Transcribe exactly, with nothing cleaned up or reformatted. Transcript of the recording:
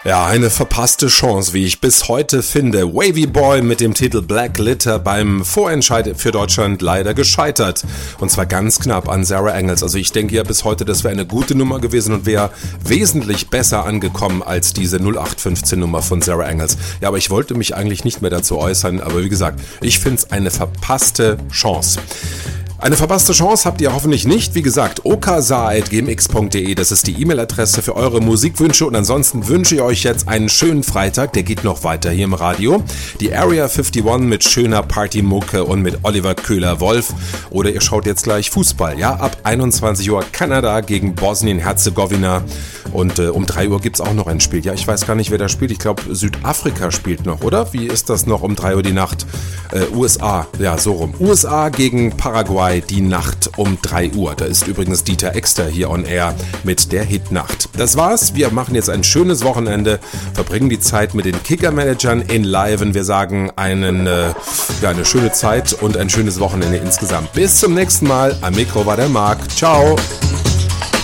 Ja, eine verpasste Chance, wie ich bis heute finde. Wavy Boy mit dem Titel Black Glitter beim Vorentscheid für Deutschland leider gescheitert. Und zwar ganz knapp an Sarah Engels. Also ich denke ja bis heute, das wäre eine gute Nummer gewesen und wäre wesentlich besser angekommen als diese null acht fünfzehn Nummer von Sarah Engels. Ja, aber ich wollte mich eigentlich nicht mehr dazu äußern. Aber wie gesagt, ich finde es eine verpasste Chance. Eine verpasste Chance habt ihr hoffentlich nicht. Wie gesagt, okasa at gmx punkt de, das ist die E-Mail-Adresse für eure Musikwünsche. Und ansonsten wünsche ich euch jetzt einen schönen Freitag. Der geht noch weiter hier im Radio. Die Area einundfünfzig mit schöner Partymucke und mit Oliver Köhler-Wolf. Oder ihr schaut jetzt gleich Fußball. Ja, ab einundzwanzig Uhr Kanada gegen Bosnien-Herzegowina. Und äh, um drei Uhr gibt's auch noch ein Spiel. Ja, ich weiß gar nicht, wer da spielt. Ich glaube, Südafrika spielt noch, oder? Wie ist das noch um drei Uhr die Nacht? Äh, U S A, ja, so rum. U S A gegen Paraguay. Die Nacht um drei Uhr. Da ist übrigens Dieter Exter hier on air mit der Hitnacht. Das war's. Wir machen jetzt ein schönes Wochenende, verbringen die Zeit mit den Kicker-Managern in Live. Wir sagen einen, äh, ja, eine schöne Zeit und ein schönes Wochenende insgesamt. Bis zum nächsten Mal. Am Mikro war der Marc. Ciao.